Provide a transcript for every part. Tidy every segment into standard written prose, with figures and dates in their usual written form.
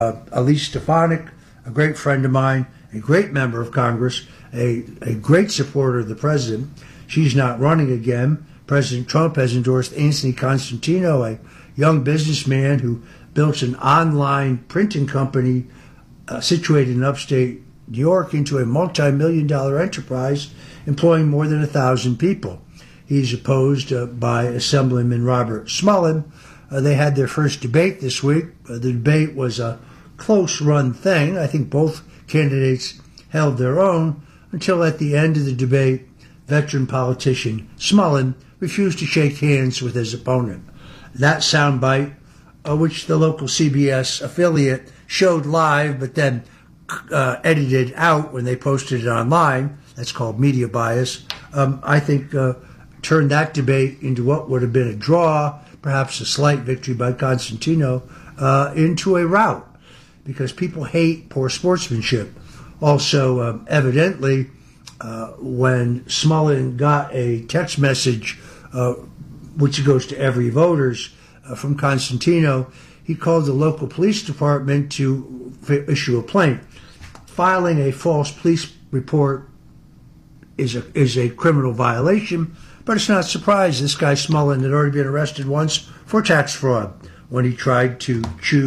Elise Stefanik, a great friend of mine, a great member of Congress, a great supporter of the president. She's not running again. President Trump has endorsed Anthony Constantino, a young businessman who built an online printing company situated in upstate New York into a multi-million-dollar enterprise employing more than 1,000 people. He's opposed by Assemblyman Robert Smullen. They had their first debate this week. The debate was a close-run thing. I think both candidates held their own until at the end of the debate, veteran politician Smullen refused to shake hands with his opponent. That soundbite, which the local CBS affiliate showed live but then edited out when they posted it online, that's called media bias, I think turned that debate into what would have been a draw, perhaps a slight victory by Constantino, into a rout, because people hate poor sportsmanship. Also, evidently, when Smullen got a text message, which goes to every voters, from Constantino, he called the local police department to issue a plaint. Filing a false police report is a criminal violation, but it's not surprising. This guy Smullen had already been arrested once for tax fraud when he tried to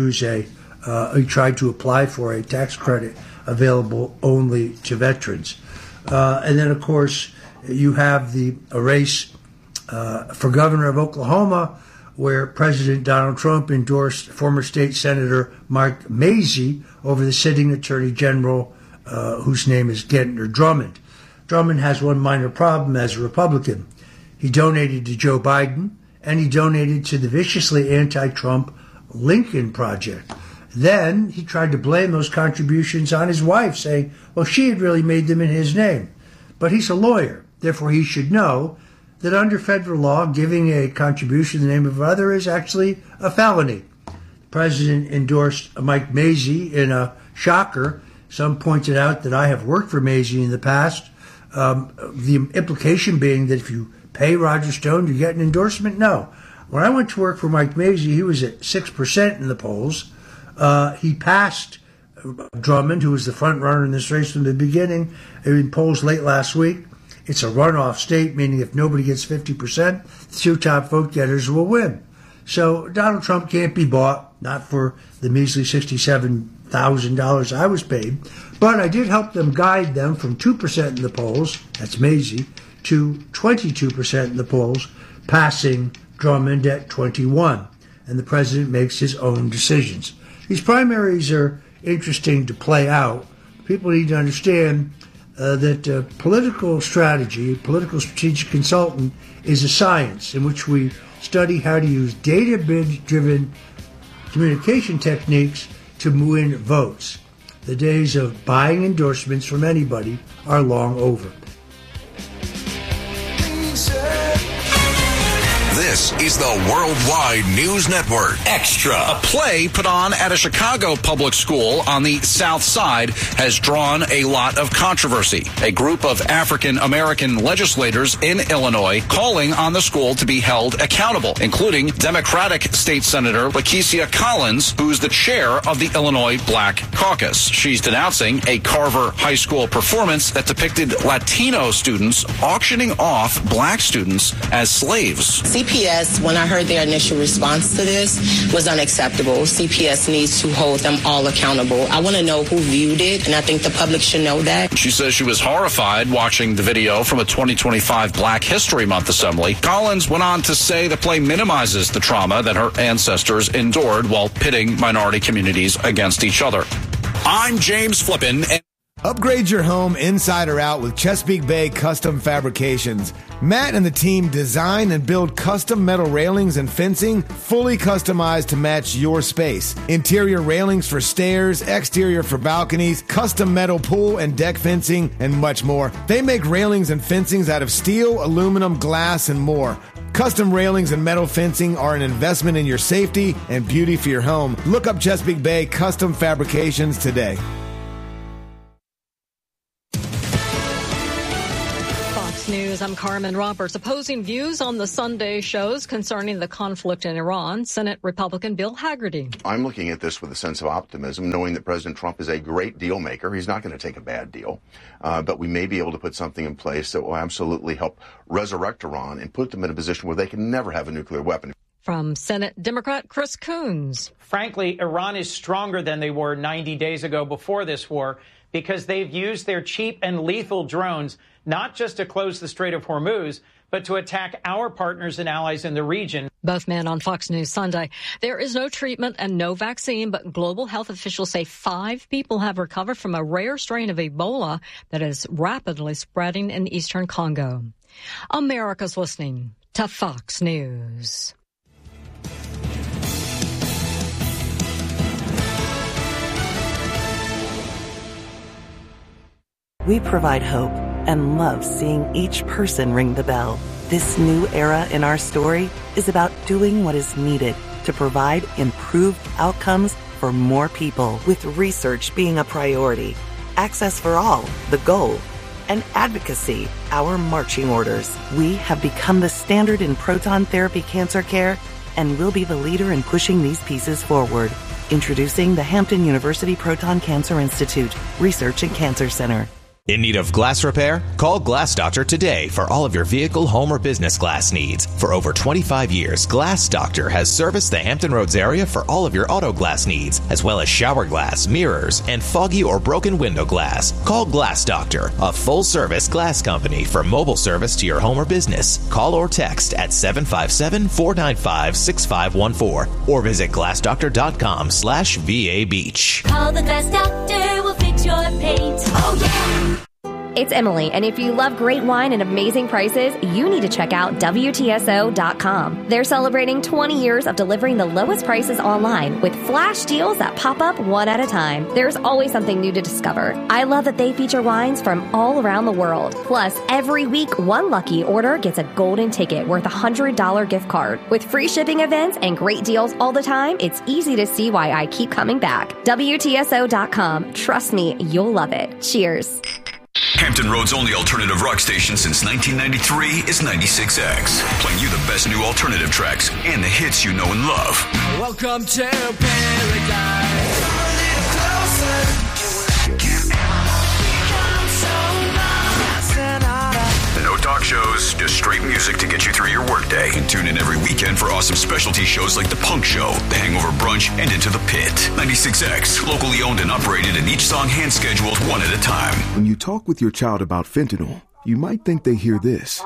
apply for a tax credit available only to veterans. And then, of course, you have the race for governor of Oklahoma, where President Donald Trump endorsed former state Senator Mark Mazie over the sitting attorney general, whose name is Gentner Drummond. Drummond has one minor problem as a Republican. He donated to Joe Biden, and he donated to the viciously anti-Trump Lincoln Project. Then he tried to blame those contributions on his wife, saying, well, she had really made them in his name. But he's a lawyer, therefore he should know that under federal law, giving a contribution in the name of another is actually a felony. The president endorsed Mike Mazie in a shocker. Some pointed out that I have worked for Mazie in the past. The implication being that if you pay Roger Stone, you get an endorsement? No. When I went to work for Mike Mazie, he was at 6% in the polls. He passed Drummond, who was the front runner in this race from the beginning, in polls late last week. It's a runoff state, meaning if nobody gets 50%, the two top vote getters will win. So Donald Trump can't be bought, not for the measly $67,000 I was paid, but I did help them guide them from 2% in the polls, that's Mazie, to 22% in the polls, passing Drummond at 21%. And the president makes his own decisions. These primaries are interesting to play out. People need to understand that political strategy, political strategic consultant, is a science in which we study how to use data-driven communication techniques to win votes. The days of buying endorsements from anybody are long over. This is the Worldwide News Network. Extra. A play put on at a Chicago public school on the South Side has drawn a lot of controversy. A group of African-American legislators in Illinois calling on the school to be held accountable, including Democratic State Senator Lakesia Collins, who's the chair of the Illinois Black Caucus. She's denouncing a Carver High School performance that depicted Latino students auctioning off black students as slaves. CPS, when I heard their initial response to this, was unacceptable. CPS needs to hold them all accountable. I want to know who viewed it, and I think the public should know that. She says she was horrified watching the video from a 2025 Black History Month assembly. Collins went on to say the play minimizes the trauma that her ancestors endured while pitting minority communities against each other. I'm James Flippin. Upgrade your home inside or out with Chesapeake Bay Custom Fabrications. Matt and the team design and build custom metal railings and fencing fully customized to match your space. Interior railings for stairs, exterior for balconies, custom metal pool and deck fencing, and much more. They make railings and fencings out of steel, aluminum, glass, and more. Custom railings and metal fencing are an investment in your safety and beauty for your home. Look up Chesapeake Bay Custom Fabrications today. Fox News, I'm Carmen Roberts. Opposing views on the Sunday shows concerning the conflict in Iran, Senate Republican Bill Hagerty. I'm looking at this with a sense of optimism, knowing that President Trump is a great deal maker. He's not going to take a bad deal, but we may be able to put something in place that will absolutely help resurrect Iran and put them in a position where they can never have a nuclear weapon. From Senate Democrat Chris Coons. Frankly, Iran is stronger than they were 90 days ago before this war, because they've used their cheap and lethal drones not just to close the Strait of Hormuz, but to attack our partners and allies in the region. Both men on Fox News Sunday. There is no treatment and no vaccine, but global health officials say 5 people have recovered from a rare strain of Ebola that is rapidly spreading in eastern Congo. America's listening to Fox News. We provide hope and love seeing each person ring the bell. This new era in our story is about doing what is needed to provide improved outcomes for more people, with research being a priority, access for all, the goal, and advocacy, our marching orders. We have become the standard in proton therapy cancer care and will be the leader in pushing these pieces forward. Introducing the Hampton University Proton Cancer Institute Research and Cancer Center. In need of glass repair? Call Glass Doctor today for all of your vehicle, home, or business glass needs. For over 25 years, Glass Doctor has serviced the Hampton Roads area for all of your auto glass needs, as well as shower glass, mirrors, and foggy or broken window glass. Call Glass Doctor, a full-service glass company for mobile service to your home or business. Call or text at 757-495-6514 or visit glassdoctor.com/VA Beach. Call the Glass Doctor, we'll fix your paint. Oh, yeah! It's Emily, and if you love great wine and amazing prices, you need to check out WTSO.com. They're celebrating 20 years of delivering the lowest prices online with flash deals that pop up one at a time. There's always something new to discover. I love that they feature wines from all around the world. Plus, every week, one lucky order gets a golden ticket worth a $100 gift card. With free shipping events and great deals all the time, it's easy to see why I keep coming back. WTSO.com. Trust me, you'll love it. Cheers. Hampton Road's only alternative rock station since 1993 is 96X, playing you the best new alternative tracks and the hits you know and love. Welcome to paradise. No talk shows, just straight music to get you through your workday. And tune in every weekend for awesome specialty shows like The Punk Show, The Hangover Brunch, and Into the Pit. 96X, locally owned and operated, and each song hand-scheduled one at a time. When you talk with your child about fentanyl, you might think they hear this.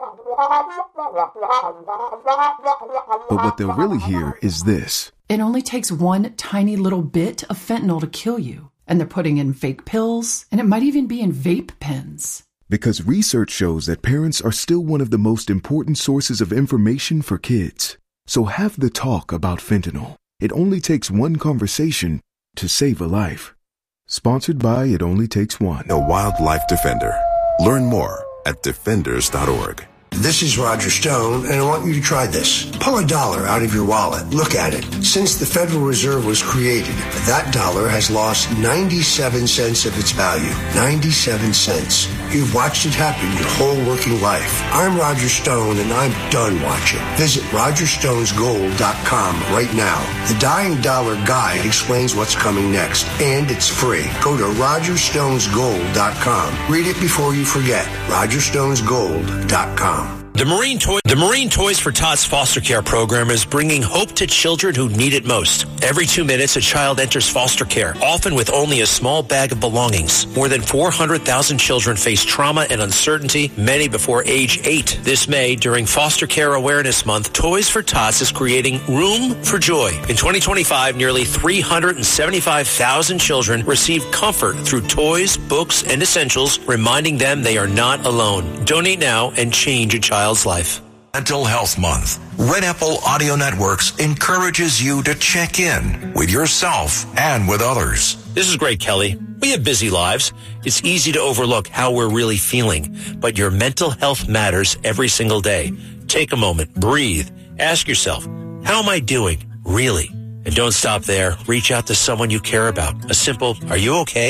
But what they'll really hear is this. It only takes one tiny little bit of fentanyl to kill you. And they're putting in fake pills, and it might even be in vape pens. Because research shows that parents are still one of the most important sources of information for kids. So have the talk about fentanyl. It only takes one conversation to save a life. Sponsored by It Only Takes One. A Wildlife Defender. Learn more at defenders.org. This is Roger Stone, and I want you to try this. Pull $1 out of your wallet. Look at it. Since the Federal Reserve was created, that dollar has lost 97 cents of its value. 97 cents. You've watched it happen your whole working life. I'm Roger Stone, and I'm done watching. Visit RogerStonesGold.com right now. The Dying Dollar Guide explains what's coming next, and it's free. Go to RogerStonesGold.com. Read it before you forget. RogerStonesGold.com. The Marine Toys for Tots foster care program is bringing hope to children who need it most. Every 2 minutes, a child enters foster care, often with only a small bag of belongings. More than 400,000 children face trauma and uncertainty, many before age 8. This May, during Foster Care Awareness Month, Toys for Tots is creating Room for Joy. In 2025, nearly 375,000 children received comfort through toys, books, and essentials, reminding them they are not alone. Donate now and change a child's life. Mental Health Month. Red Apple Audio Networks encourages you to check in with yourself and with others. This is great, Kelly. We have busy lives. It's easy to overlook how we're really feeling, but your mental health matters every single day. Take a moment, breathe, ask yourself, how am I doing, really? And don't stop there. Reach out to someone you care about. A simple, are you okay?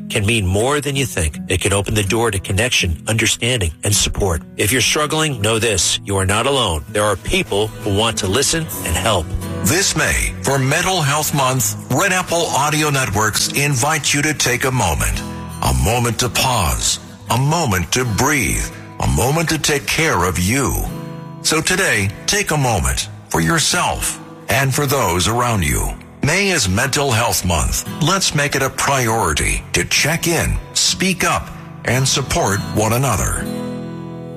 can mean more than you think. It can open the door to connection, understanding, and support. If you're struggling, know this. You are not alone. There are people who want to listen and help. This May, for Mental Health Month, Red Apple Audio Networks invite you to take a moment to pause, a moment to breathe, a moment to take care of you. So today, take a moment for yourself and for those around you. May is Mental Health Month. Let's make it a priority to check in, speak up, and support one another.